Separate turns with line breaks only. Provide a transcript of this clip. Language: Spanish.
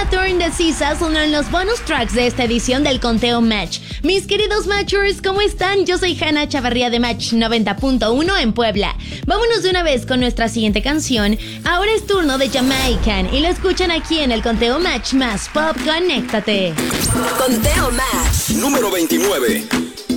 Turn de SZA son los bonus tracks de esta edición del Conteo Match. Mis queridos Matchers, ¿cómo están? Yo soy Hanna Chavarría de Match 90.1 en Puebla. Vámonos de una vez con nuestra siguiente canción. Ahora es turno de Jamaican y lo escuchan aquí en el Conteo Match más Pop. Conéctate.
Conteo Match
número 29.